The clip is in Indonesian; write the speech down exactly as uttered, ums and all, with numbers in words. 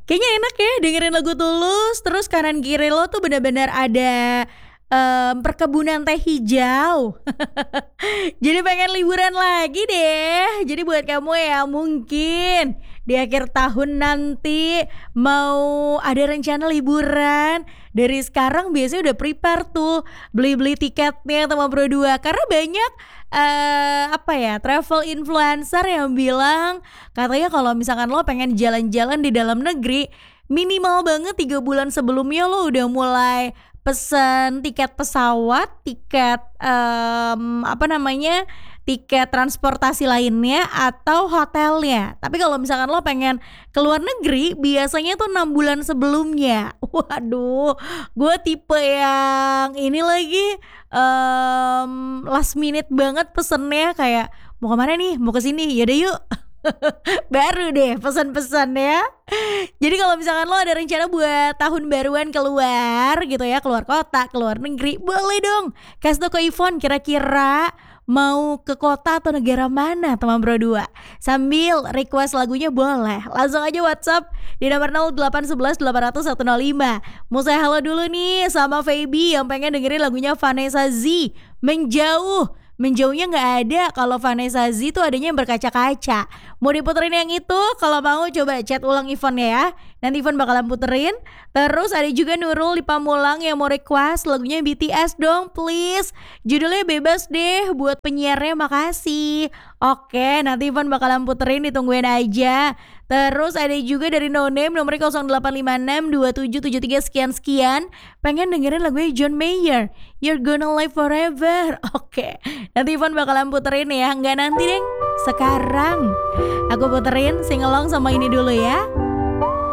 Kayaknya enak ya dengerin lagu Tulus, terus kanan kiri lo tuh bener-bener ada, mmm, perkebunan teh hijau. Jadi pengen liburan lagi deh. Jadi buat kamu yang mungkin di akhir tahun nanti mau ada rencana liburan, dari sekarang biasanya udah prepare tuh, beli-beli tiketnya sama Bro dua karena banyak, eee, apa ya, travel influencer yang bilang katanya kalau misalkan lo pengen jalan-jalan di dalam negeri, minimal banget tiga bulan sebelumnya lo udah mulai pesen tiket pesawat, tiket, mmm, apa namanya, tiket transportasi lainnya atau hotelnya. Tapi kalau misalkan lo pengen ke luar negeri, biasanya tuh enam bulan sebelumnya. Waduh, gue tipe yang ini lagi, mmm, last minute banget pesennya kayak, "Mau ke mana nih? Mau ke sini, yaudah yuk." Baru deh pesan-pesan ya. Jadi kalau misalkan lo ada rencana buat tahun baruan keluar gitu ya, keluar kota, keluar negeri, boleh dong kasih tau ke Ivon kira-kira mau ke kota atau negara mana teman Bro dua. Sambil request lagunya boleh, langsung aja WhatsApp di nomor nol delapan satu satu delapan nol nol satu nol lima. Mau saya halo dulu nih sama Feby yang pengen dengerin lagunya Vanessa Z, Menjauh. Menjauhnya nggak ada, kalau Vanessa Z itu adanya yang berkaca-kaca. Mau diputerin yang itu? Kalau mau coba chat ulang Ivon ya. Nanti Ivon bakalan puterin. Terus ada juga Nurul di Pamulang yang mau request lagunya B T S dong please. Judulnya bebas deh buat penyiarnya, makasih. Oke, nanti Ivon bakalan puterin, ditungguin aja. Terus ada juga dari No Name nomornya nol delapan lima enam dua tujuh tujuh tiga sekian-sekian. Pengen dengerin lagunya John Mayer, You're Gonna Live Forever. Oke, nanti Ivon bakalan puterin ya. Nggak nanti deng, sekarang aku puterin singelong sama ini dulu ya.